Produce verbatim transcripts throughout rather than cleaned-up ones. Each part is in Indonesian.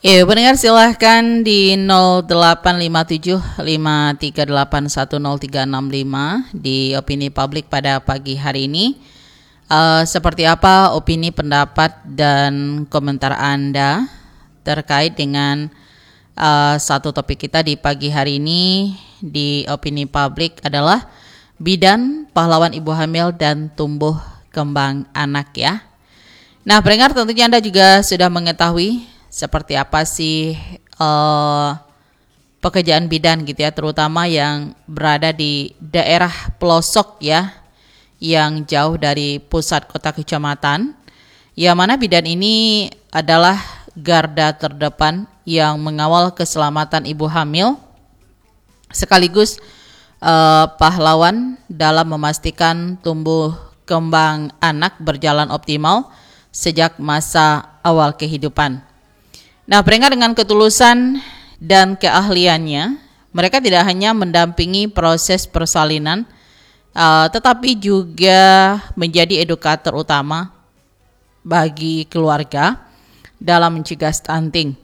Ya, pendengar silahkan di nol delapan lima tujuh lima tiga delapan satu nol tiga enam lima di opini publik pada pagi hari ini. Uh, seperti apa opini, pendapat, dan komentar Anda terkait dengan uh, satu topik kita di pagi hari ini di opini publik adalah bidan, pahlawan ibu hamil, dan tumbuh kembang anak ya. Nah, pendengar tentunya Anda juga sudah mengetahui seperti apa sih uh, pekerjaan bidan gitu ya, terutama yang berada di daerah pelosok ya, yang jauh dari pusat kota kecamatan, yang mana bidan ini adalah garda terdepan yang mengawal keselamatan ibu hamil, sekaligus uh, pahlawan dalam memastikan tumbuh kembang anak berjalan optimal sejak masa awal kehidupan. Nah, pendengar, dengan ketulusan dan keahliannya, mereka tidak hanya mendampingi proses persalinan, uh, tetapi juga menjadi edukator utama bagi keluarga dalam mencegah stunting.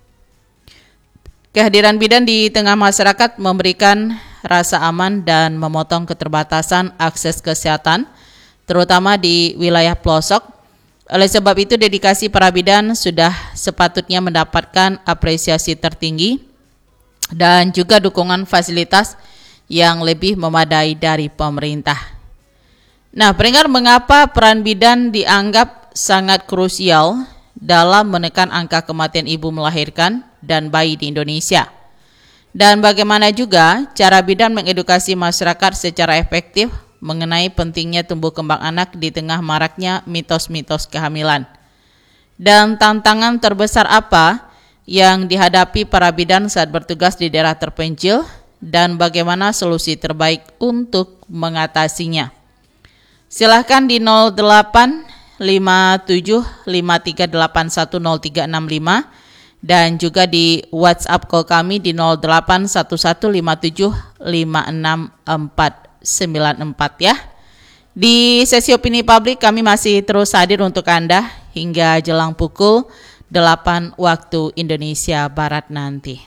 Kehadiran bidan di tengah masyarakat memberikan rasa aman dan memotong keterbatasan akses kesehatan, terutama di wilayah pelosok. Oleh sebab itu, dedikasi para bidan sudah sepatutnya mendapatkan apresiasi tertinggi dan juga dukungan fasilitas yang lebih memadai dari pemerintah. Nah, pendengar, mengapa peran bidan dianggap sangat krusial dalam menekan angka kematian ibu melahirkan dan bayi di Indonesia? Dan bagaimana juga cara bidan mengedukasi masyarakat secara efektif mengenai pentingnya tumbuh kembang anak di tengah maraknya mitos-mitos kehamilan? Dan tantangan terbesar apa yang dihadapi para bidan saat bertugas di daerah terpencil, dan bagaimana solusi terbaik untuk mengatasinya? Silahkan di nol delapan lima tujuh lima tiga delapan satu nol tiga enam lima dan juga di WhatsApp call kami di nol delapan satu satu lima tujuh lima enam empat sembilan empat ya. Di sesi opini publik kami masih terus hadir untuk Anda hingga jelang pukul delapan waktu Indonesia Barat nanti.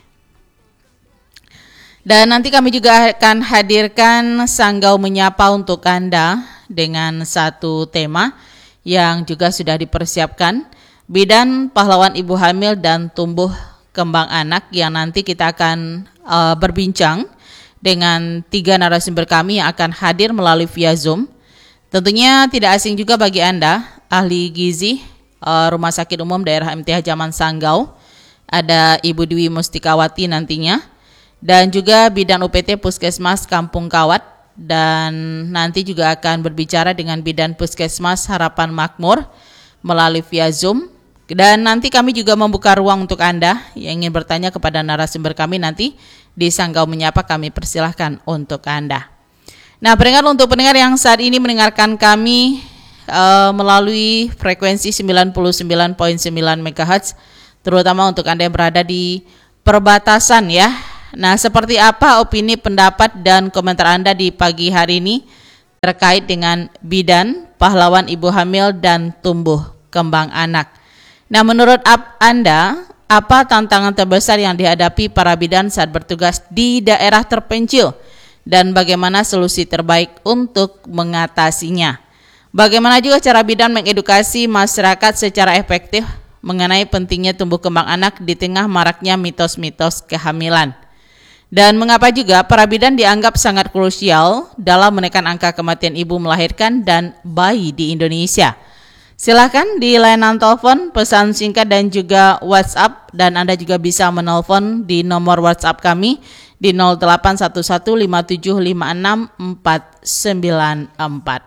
Dan nanti kami juga akan hadirkan Sanggau Menyapa untuk Anda dengan satu tema yang juga sudah dipersiapkan, bidan, pahlawan ibu hamil, dan tumbuh kembang anak, yang nanti kita akan uh, berbincang dengan tiga narasumber kami yang akan hadir melalui via Zoom. Tentunya tidak asing juga bagi Anda, ahli gizi uh, Rumah Sakit Umum Daerah M T H Zaman Sanggau, ada Ibu Dwi Mustikawati nantinya, dan juga bidan U P T Puskesmas Kampung Kawat, dan nanti juga akan berbicara dengan bidan Puskesmas Harapan Makmur melalui via Zoom. Dan nanti kami juga membuka ruang untuk Anda yang ingin bertanya kepada narasumber kami nanti di Sanggau Menyapa, kami persilahkan untuk Anda. Nah, pendengar, untuk pendengar yang saat ini mendengarkan kami uh, melalui frekuensi sembilan puluh sembilan koma sembilan megahertz, terutama untuk Anda yang berada di perbatasan ya. Nah, seperti apa opini, pendapat, dan komentar Anda di pagi hari ini terkait dengan bidan, pahlawan ibu hamil, dan tumbuh kembang anak? Nah, menurut Anda, apa tantangan terbesar yang dihadapi para bidan saat bertugas di daerah terpencil, dan bagaimana solusi terbaik untuk mengatasinya? Bagaimana juga cara bidan mengedukasi masyarakat secara efektif mengenai pentingnya tumbuh kembang anak di tengah maraknya mitos-mitos kehamilan? Dan mengapa juga para bidan dianggap sangat krusial dalam menekan angka kematian ibu melahirkan dan bayi di Indonesia? Silakan di layanan telepon, pesan singkat, dan juga WhatsApp, dan Anda juga bisa menelpon di nomor WhatsApp kami di nol delapan satu satu lima tujuh lima enam empat sembilan empat.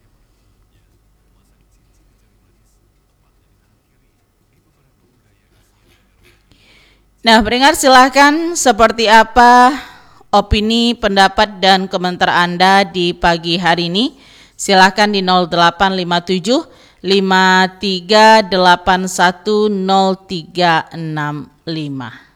Nah, pendengar, silakan seperti apa opini, pendapat, dan komentar Anda di pagi hari ini? Silakan di nol delapan lima tujuh lima tiga delapan satu nol tiga enam lima.